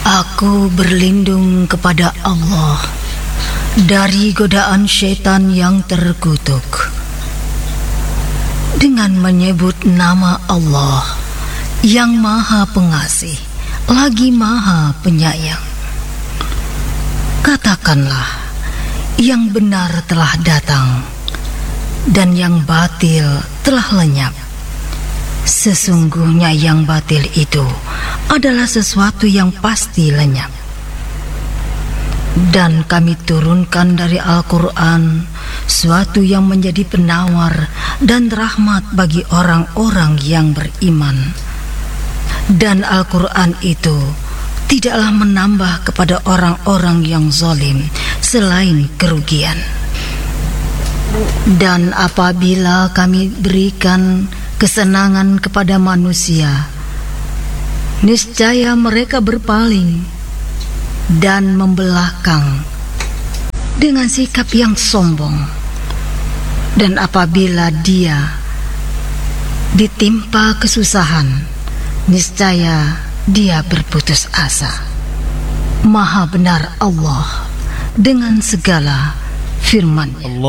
Aku berlindung kepada Allah dari godaan syaitan yang terkutuk, dengan menyebut nama Allah yang Maha Pengasih lagi Maha Penyayang. Katakanlah, yang benar telah datang dan yang batil telah lenyap. Sesungguhnya yang batil itu adalah sesuatu yang pasti lenyap. Dan kami turunkan dari Al-Quran suatu yang menjadi penawar dan rahmat bagi orang-orang yang beriman. Dan Al-Quran itu tidaklah menambah kepada orang-orang yang zalim selain kerugian. Dan apabila kami berikan kesenangan kepada manusia, niscaya mereka berpaling dan membelakang dengan sikap yang sombong. Dan apabila dia ditimpa kesusahan, niscaya dia berputus asa. Maha benar Allah dengan segala firman-Nya.